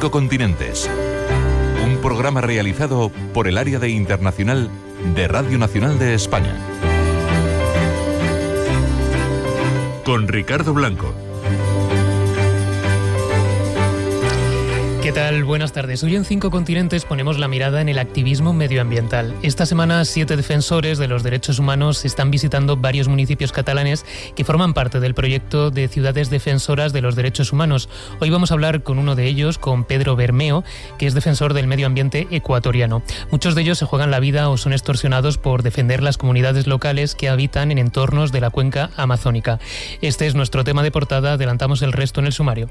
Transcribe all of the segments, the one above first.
5 continentes. Un programa realizado por el Área de Internacional de Radio Nacional de España. Con Ricardo Blanco. ¿Qué tal? Buenas tardes. Hoy en 5 continentes ponemos la mirada en el activismo medioambiental. Esta semana 7 defensores de los derechos humanos están visitando varios municipios catalanes que forman parte del proyecto de ciudades defensoras de los derechos humanos. Hoy vamos a hablar con uno de ellos, con Pedro Bermeo, que es defensor del medio ambiente ecuatoriano. Muchos de ellos se juegan la vida o son extorsionados por defender las comunidades locales que habitan en entornos de la cuenca amazónica. Este es nuestro tema de portada. Adelantamos el resto en el sumario.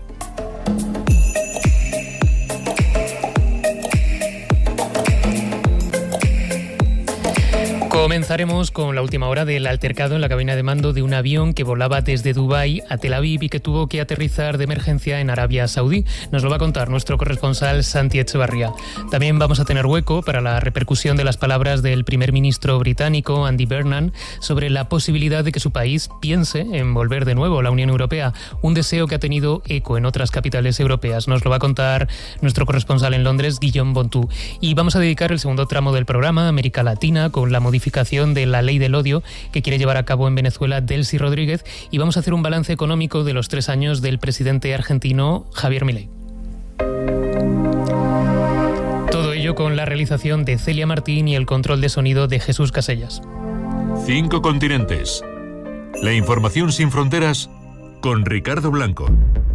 Comenzaremos con la última hora del altercado en la cabina de mando de un avión que volaba desde Dubái a Tel Aviv y que tuvo que aterrizar de emergencia en Arabia Saudí. Nos lo va a contar nuestro corresponsal Santi Echevarría. También vamos a tener hueco para la repercusión de las palabras del primer ministro británico Andy Burnham sobre la posibilidad de que su país piense en volver de nuevo a la Unión Europea, un deseo que ha tenido eco en otras capitales europeas. Nos lo va a contar nuestro corresponsal en Londres, Guillaume Bontou. Y vamos a dedicar el segundo tramo del programa a América Latina con la modificación de la ley del odio que quiere llevar a cabo en Venezuela Delcy Rodríguez, y vamos a hacer un balance económico de los 3 años del presidente argentino Javier Milei. Todo ello con la realización de Celia Martín y el control de sonido de Jesús Casellas. 5 continentes. La información sin fronteras con Ricardo Blanco.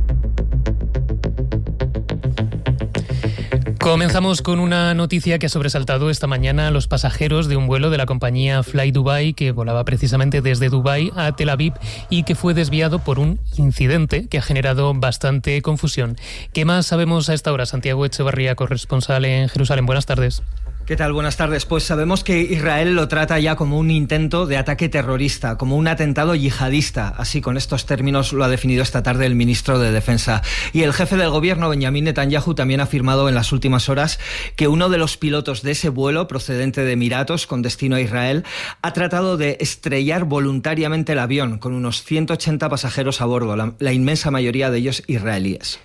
Comenzamos con una noticia que ha sobresaltado esta mañana a los pasajeros de un vuelo de la compañía Fly Dubai que volaba precisamente desde Dubái a Tel Aviv y que fue desviado por un incidente que ha generado bastante confusión. ¿Qué más sabemos a esta hora? Santiago Echevarría, corresponsal en Jerusalén. Buenas tardes. ¿Qué tal? Buenas tardes. Pues sabemos que Israel lo trata ya como un intento de ataque terrorista, como un atentado yihadista. Así, con estos términos lo ha definido esta tarde el ministro de Defensa. Y el jefe del gobierno, Benjamin Netanyahu, también ha afirmado en las últimas horas que uno de los pilotos de ese vuelo, procedente de Emiratos, con destino a Israel, ha tratado de estrellar voluntariamente el avión, con unos 180 pasajeros a bordo, la inmensa mayoría de ellos israelíes.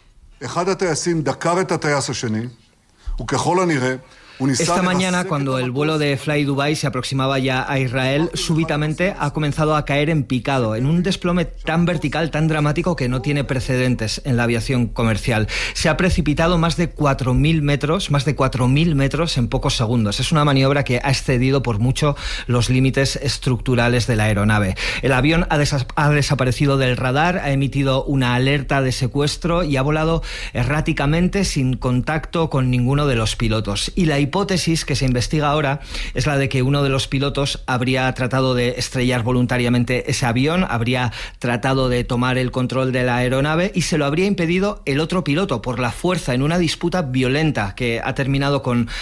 Esta mañana, cuando el vuelo de Fly Dubai se aproximaba ya a Israel, súbitamente ha comenzado a caer en picado, en un desplome tan vertical, tan dramático, que no tiene precedentes en la aviación comercial. Se ha precipitado más de 4.000 metros en pocos segundos. Es una maniobra que ha excedido por mucho los límites estructurales de la aeronave. El avión ha desaparecido del radar, ha emitido una alerta de secuestro y ha volado erráticamente sin contacto con ninguno de los pilotos. Y la hipótesis que se investiga ahora es la de que uno de los pilotos habría tratado de estrellar voluntariamente ese avión, habría tratado de tomar el control de la aeronave y se lo habría impedido el otro piloto por la fuerza, en una disputa violenta que ha terminado con